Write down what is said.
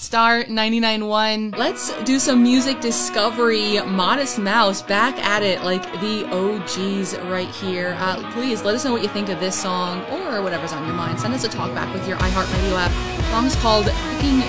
Star 99.1. Let's do some music discovery. Modest Mouse back at it like the OGs right here. Please let us know what you think of this song or whatever's on your mind. Send us a talk back with your iHeartRadio app. The song is called Picking